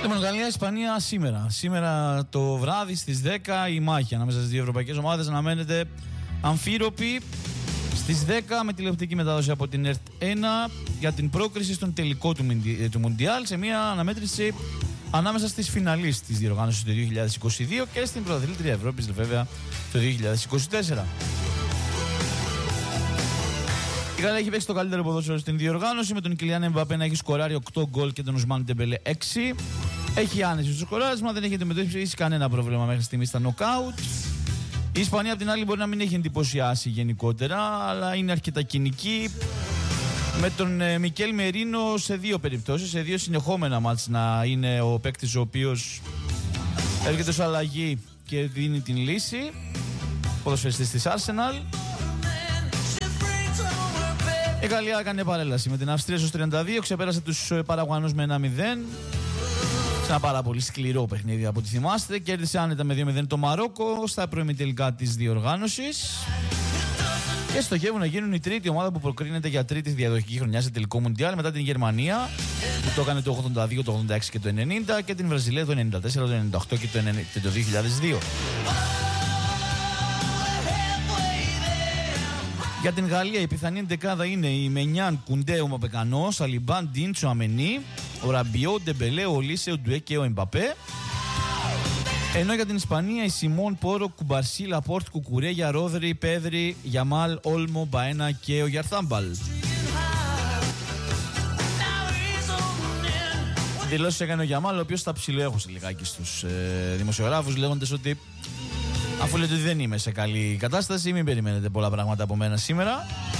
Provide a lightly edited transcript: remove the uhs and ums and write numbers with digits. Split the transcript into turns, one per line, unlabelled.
Λοιπόν, Γαλλία-Ισπανία σήμερα. Σήμερα το βράδυ στις 10 η μάχη ανάμεσα στις δύο ευρωπαϊκές ομάδες αναμένεται αμφίροπη. Στις 10 με τηλεοπτική μετάδοση από την ΕΡΤ1 για την πρόκριση στον τελικό του Μουντιάλ σε μια αναμέτρηση ανάμεσα στις φιναλίστ της διοργάνωσης του 2022 και στην πρωταθλήτρια Ευρώπης βέβαια το 2024. Η Γαλλία έχει παίξει το καλύτερο ποδόσφαιρο στην διοργάνωση, με τον Κιλιάν Εμπαπέ να έχει σκοράρει 8 γκολ και τον Ουσμάν Ντεμπελέ 6. Έχει άνεση στο σκοράρισμα, δεν έχει αντιμετωπίσει κανένα πρόβλημα μέχρι στιγμή στα νοκάουτ. Η Ισπανία απ' την άλλη μπορεί να μην έχει εντυπωσιάσει γενικότερα, αλλά είναι αρκετά κοινική. Με τον Μικέλ Μερίνο σε δύο περιπτώσεις, σε δύο συνεχόμενα μάτς να είναι ο παίκτης ο οποίος έρχεται ως αλλαγή και δίνει την λύση. Ποδοσφαιριστής της Arsenal. Η Γαλλία έκανε παρέλαση με την Αυστρία στους 32, ξεπέρασε τους Παραγουανούς με 1-0. Σε ένα πάρα πολύ σκληρό παιχνίδι από ό,τι θυμάστε. Κέρδισε άνετα με 2-0 το Μαρόκο στα προημιτελικά της διοργάνωσης. Και στοχεύουν να γίνουν η τρίτη ομάδα που προκρίνεται για τρίτη διαδοχική χρονιά σε τελικό Μουντιάλ, μετά την Γερμανία που το έκανε το 82, το 86 και το 90, και την Βραζιλία το 94, το 98 και το 2002. Για την Γαλλία η πιθανή εντεκάδα είναι η Μενιάν, Κουντέ, ο Μαπεκανό, Σαλιμπάν, Ντίντσο, Αμενί, ο Ραμπιό, Ντεμπελέ, ο Λίσε, ο Ντουέ και ο Εμπαπέ. Ενώ για την Ισπανία η Σιμών, Πόρο, Κουμπαρσί, Λαπόρτ, Κουκουρέγια, Ρόδρυ, Πέδρη, Γιαμάλ, Όλμο, Μπαένα και ο Γιαρθάμπαλ. Δηλώσεις έκανε ο Γιαμάλ, ο οποίος τα ψιλοέχωσε λιγάκι στους δημοσιογράφους, λέγοντας ότι αφού λέτε ότι δεν είμαι σε καλή κατάσταση, μην περιμένετε πολλά πράγματα από μένα σήμερα.